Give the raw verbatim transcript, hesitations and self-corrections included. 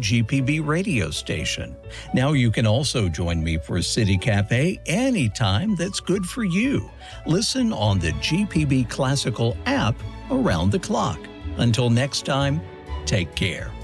G P B radio station. Now you can also join me for City Cafe anytime that's good for you. Listen on the G P B Classical app around the clock. Until next time, take care.